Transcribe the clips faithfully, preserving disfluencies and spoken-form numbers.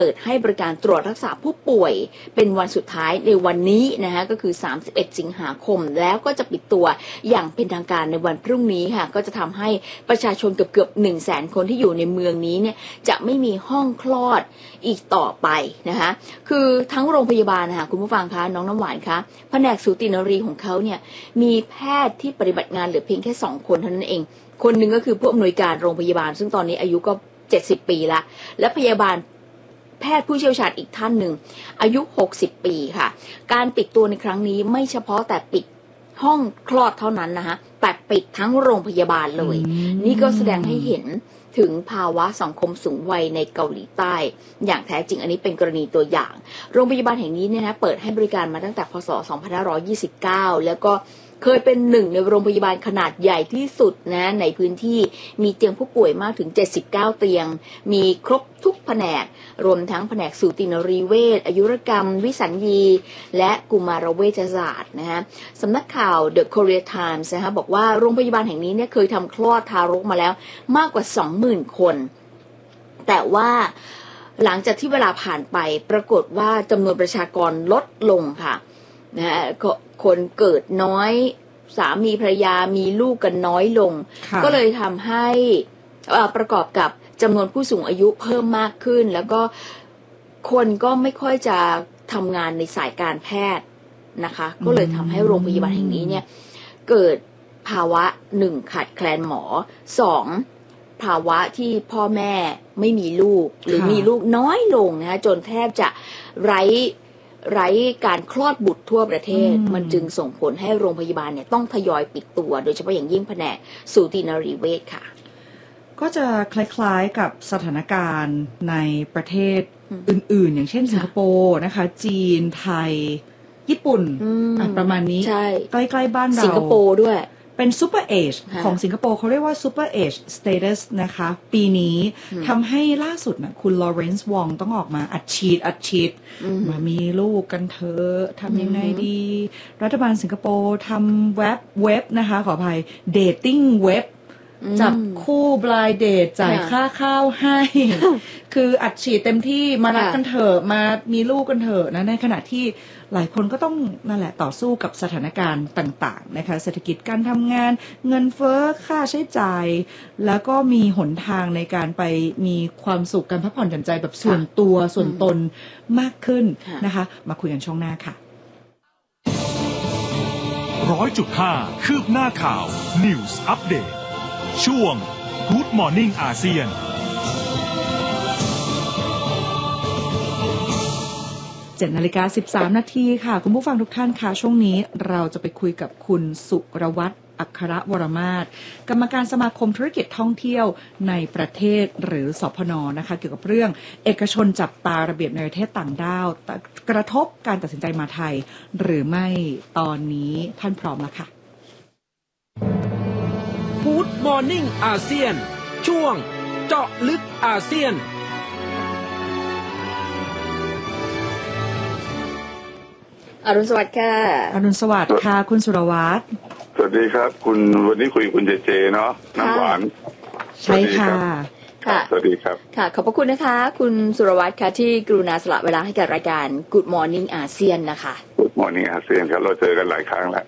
เปิดให้บริการตรวจรักษาผู้ป่วยเป็นวันสุดท้ายในวันนี้นะคะก็คือสามสิบเอ็ดสิงหาคมแล้วก็จะปิดตัวอย่างเป็นทางการในวันพรุ่งนี้ค่ะก็จะทำให้ประชาชนเกือบเกือบหนึ่งแสนคนที่อยู่ในเมืองนี้เนี่ยจะไม่มีห้องคลอดอีกต่อไปนะคะคือทั้งโรงพยาบาลนะคะคุณผู้ฟังคะน้องน้ำหวานคะแผนกสูตินรีของเขาเนี่ยมีแพทย์ที่ปฏิบัติงานเหลือเพียงแค่สองคนเท่านั้นเองคนหนึ่งก็คือผู้อำนวยการโรงพยาบาลซึ่งตอนนี้อายุก็เจ็ดสิบปีละและพยาบาลแพทย์ผู้เชี่ยวชาญอีกท่านหนึ่งอายุหกสิบปีค่ะการปิดตัวในครั้งนี้ไม่เฉพาะแต่ปิดห้องคลอดเท่านั้นนะคะแต่ปิดทั้งโรงพยาบาลเลยนี่ก็แสดงให้เห็นถึงภาวะสังคมสูงวัยในเกาหลีใต้อย่างแท้จริงอันนี้เป็นกรณีตัวอย่างโรงพยาบาลแห่งนี้เนี่ยนะเปิดให้บริการมาตั้งแต่พ.ศ. สองพันห้าร้อยยี่สิบเก้าแล้วก็เคยเป็นหนึ่งในโรงพยาบาลขนาดใหญ่ที่สุดนะในพื้นที่มีเตียงผู้ป่วยมากถึงเจ็ดสิบเก้าเตียงมีครบทุกแผนกรวมทั้งแผนกสูตินรีเวชอายุรกรรมวิสัญญีและกุมารเวชศาสตร์นะฮะสำนักข่าว The Korea Times นะคะบอกว่าโรงพยาบาลแห่งนี้เนี่ยเคยทำคลอดทารกมาแล้วมากกว่า สองหมื่น คนแต่ว่าหลังจากที่เวลาผ่านไปปรากฏว่าจำนวนประชากรลดลงค่ะนะฮะคนเกิดน้อยสามีภรรยามีลูกกันน้อยลงก็เลยทำให้ประกอบกับจำนวนผู้สูงอายุเพิ่มมากขึ้นแล้วก็คนก็ไม่ค่อยจะทำงานในสายการแพทย์นะคะก็เลยทำให้โรงพยาบาลแห่งนี้เนี่ยเกิดภาวะหนึ่งขาดแคลนหมอสองภาวะที่พ่อแม่ไม่มีลูกหรือมีลูกน้อยลงนะคะจนแทบจะไร้ไร้การคลอดบุตรทั่วประเทศมันจึงส่งผลให้โรงพยาบาลเนี่ยต้องทยอยปิดตัวโดยเฉพาะอย่างยิ่งแผนกสูตินรีเวชค่ะก็จะคล้ายๆกับสถานการณ์ในประเทศอื่นๆอย่างเช่นสิงคโปร์นะคะจีนไทยญี่ปุ่นประมาณนี้ใกล้ๆบ้านเราสิงคโปร์ด้วยเป็นซูเปอร์เอจของสิงคโปร์เขาเรียกว่าซูเปอร์เอจสเตตัสนะคะปีนี้ทำให้ล่าสุดนะคุณลอเรนซ์วองต้องออกมาอัดฉีดอัดฉีดมามีลูกกันเถอะทำยังไงดีรัฐบาลสิงคโปร์ทำเว็บเว็บนะคะขออภัยเดทติ้งเว็บจับคู่บลายเดทจ่ายค่าข้าวให้คืออัดฉีดเต็มที่มารักกันเถอะมามีลูกกันเถอะนะในขณะที่หลายคนก็ต้องนั่นแหละต่อสู้กับสถานการณ์ต่างๆนะคะเศรษฐกิจการทำงานเงินเฟ้อค่าใช้จ่ายแล้วก็มีหนทางในการไปมีความสุขการพักผ่อนหย่อนใจแบบส่วนตัวส่วนตนมากขึ้นนะคะมาคุยกันช่วงหน้าค่ะร้อยจุดห้าคืบหน้าข่าว News Update ช่วง Good Morning อาเซียนเจ็ดนาฬิกาสิบสามนาทีค่ะคุณผู้ฟังทุกท่านค่ะช่วงนี้เราจะไปคุยกับคุณสุรวัฒน์อัครวรมาศกรรมการสมาคมธุรกิจท่องเที่ยวในประเทศหรือสพนนะคะเกี่ยวกับเรื่องเอกชนจับตาระเบียบในประเทศต่างด้าวกระทบการตัดสินใจมาไทยหรือไม่ตอนนี้ท่านพร้อมแล้วค่ะ Good Morning อาเซียนช่วงเจาะลึกอาเซียนอรุณสวัสดิ์ค่ะอรุณสวัสดิ์ค่ะคุณสุรวัฒน์สวัสดีครับคุณวันนี้คุยคุณเจเจเนาะน้ำหวานใช่ค่ะค่ะสวัสดีครับค่ะขอบพระคุณนะคะคุณสุรวัฒน์ค่ะที่กรุณาสละเวลาให้กับรายการ Good Morning อาเซียนนะคะ Good Morning อาเซียนครับเราเจอกันหลายครั้งแล้ว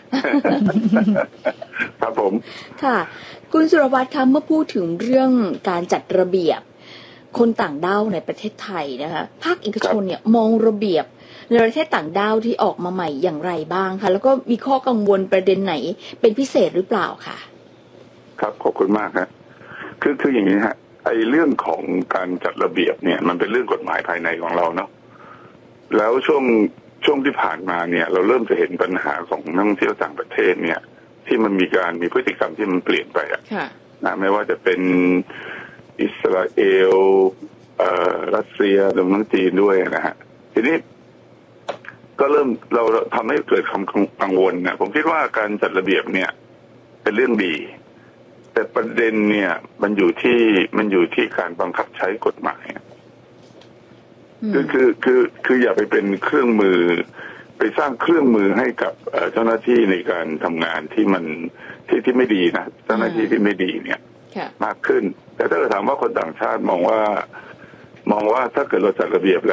ครับผมค่ะคุณสุรวัฒน์คะเมื่อพูดถึงเรื่องการจัดระเบียบคนต่างด้าวในประเทศไทยนะคะภาคเอกชนเนี่ยมองระเบียบในประเทศต่างด้าวที่ออกมาใหม่อย่างไรบ้างคะแล้วก็มีข้อกังวลประเด็นไหนเป็นพิเศษหรือเปล่าคะครับขอบคุณมากครับคือคืออย่างนี้ฮะไอ้เรื่องของการจัดระเบียบเนี่ยมันเป็นเรื่องกฎหมายภายในของเราเนาะแล้วช่วงช่วงที่ผ่านมาเนี่ยเราเริ่มจะเห็นปัญหาของนักท่องเที่ยวต่างประเทศเนี่ยที่มันมีการมีพฤติกรรมที่มันเปลี่ยนไปอะนะไม่ว่าจะเป็นอิสราเอลเอ่อรัสเซียรวมทั้งจีนด้วยนะฮะทีนี้ก็เริ่มเราทำให้เกิดความกังวลนะผมคิดว่าการจัดระเบียบเนี่ยเป็นเรื่องดีแต่ประเด็นเนี่ยมันอยู่ที่มันอยู่ที่การบังคับใช้กฎหมายคือคือคือคืออย่าไปเป็นเครื่องมือไปสร้างเครื่องมือให้กับเจ้าหน้าที่ในการทำงานที่มันที่ที่ไม่ดีนะเจ้าหน้าที่ที่ไม่ดีเนี่ยมากขึ้นแต่ถ้าเราถามว่าคนต่างชาติมองว่ามองว่าถ้าเกิดเราจัดระเบียบ